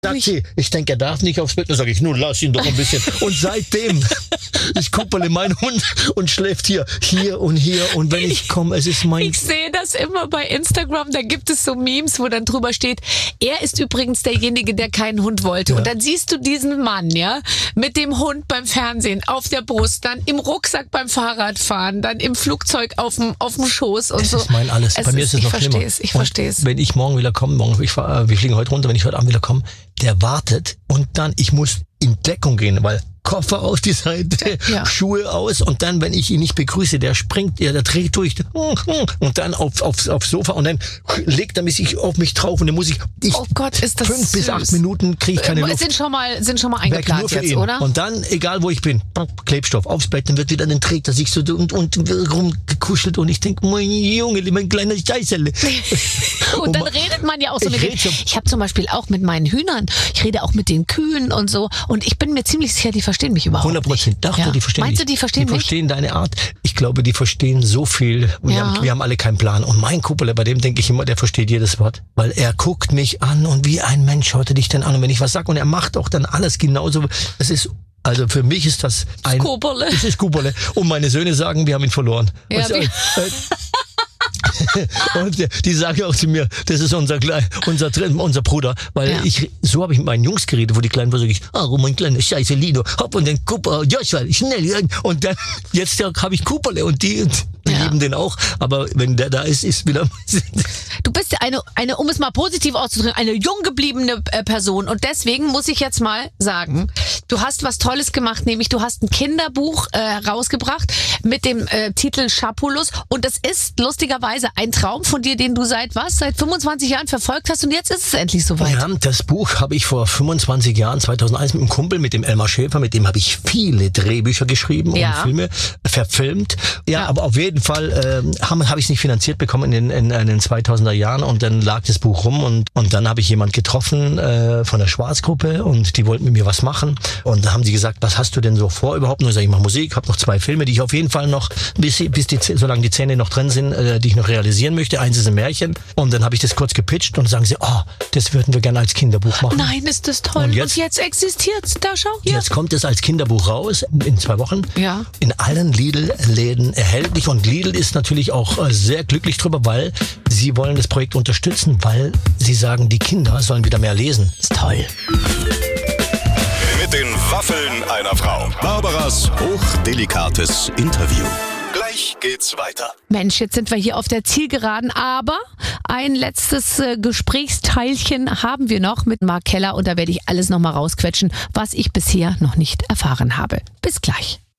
Sagt sie, ich denke, er darf nicht aufs Bett. Dann sage ich, nun lass ihn doch ein bisschen. Und seitdem, ich kuppele meinen Hund und schläft hier und hier. Und wenn ich komme, es ist mein... Ich sehe das immer bei Instagram, da gibt es so Memes, wo dann drüber steht, er ist übrigens derjenige, der keinen Hund wollte. Ja. Und dann siehst du diesen Mann, ja, mit dem Hund beim Fernsehen, auf der Brust, dann im Rucksack beim Fahrradfahren, dann im Flugzeug auf dem Schoß und so. Das ist mein alles. Bei mir ist es noch schlimmer. Ich verstehe es. Wenn ich morgen wieder komme, wir fliegen heute runter, wenn ich heute Abend wieder komme, der wartet und dann, ich muss in Deckung gehen, weil Koffer auf die Seite, ja. Schuhe aus und dann, wenn ich ihn nicht begrüße, der springt, der dreht durch und dann aufs Sofa und dann legt er sich auf mich drauf und dann muss ich oh Gott, ist das 5 bis 8 Minuten kriege ich keine Luft. Sind schon mal eingeplant jetzt, oder? Und dann, egal wo ich bin, Klebstoff aufs Bett, dann wird wieder, dann trägt er sich so und rumgekuschelt und ich denke, mein Junge, mein kleiner Scheißerle. Und dann redet man ja auch so mit denen. Ich habe zum Beispiel auch mit meinen Hühnern, ich rede auch mit den Kühen und so und ich bin mir ziemlich sicher, die verstehen mich überhaupt 100%. Dachte, ja. die verstehen Meinst du, die verstehen mich? Die verstehen deine Art. Ich glaube, die verstehen so viel. Wir haben alle keinen Plan. Und mein Kuppel, bei dem denke ich immer, der versteht jedes Wort. Weil er guckt mich an und wie ein Mensch schaut er dich dann an. Und wenn ich was sage und er macht auch dann alles genauso. Es ist, also für mich ist das ein... Skuberle. Es ist Skuberle. Und meine Söhne sagen, wir haben ihn verloren. Ja, und die sagen auch zu mir, das ist unser Bruder, weil so habe ich mit meinen Jungs geredet, wo die Kleinen waren, sag ich, mein kleiner Scheiße Lino, hopp und dann Cooper, Joshua, schnell, und dann, jetzt habe ich Cooperle und die lieben den auch, aber wenn der da ist wieder... Du bist eine, um es mal positiv auszudrücken, eine jung gebliebene Person und deswegen muss ich jetzt mal sagen, du hast was Tolles gemacht, nämlich du hast ein Kinderbuch rausgebracht mit dem Titel Schapulus und das ist lustigerweise ein Traum von dir, den du seit 25 Jahren verfolgt hast und jetzt ist es endlich soweit. Ja, das Buch habe ich vor 25 Jahren, 2001 mit einem Kumpel, mit dem Elmar Schäfer, mit dem habe ich viele Drehbücher geschrieben und Filme verfilmt. Ja, aber auf jeden Fall habe ich es nicht finanziert bekommen in den 2000er Jahren und dann lag das Buch rum und dann habe ich jemand getroffen von der Schwarzgruppe und die wollten mit mir was machen und da haben sie gesagt, was hast du denn so vor überhaupt? Und ich sage, ich mache Musik, habe noch 2 Filme, die ich auf jeden Fall noch, solange die Zähne noch drin sind, die ich noch realisieren möchte. Eins ist ein Märchen und dann habe ich das kurz gepitcht und sagen sie, das würden wir gerne als Kinderbuch machen. Nein, ist das toll. Und jetzt existiert's, da schau hier. Jetzt kommt es als Kinderbuch raus, in 2 Wochen. Ja. In allen Lidl-Läden erhältlich und Lidl ist natürlich auch sehr glücklich drüber, weil sie wollen das Projekt unterstützen, weil sie sagen, die Kinder sollen wieder mehr lesen. Ist toll. Mit den Waffeln einer Frau. Barbaras hochdelikates Interview. Gleich geht's weiter. Mensch, jetzt sind wir hier auf der Zielgeraden, aber ein letztes Gesprächsteilchen haben wir noch mit Mark Keller und da werde ich alles nochmal rausquetschen, was ich bisher noch nicht erfahren habe. Bis gleich.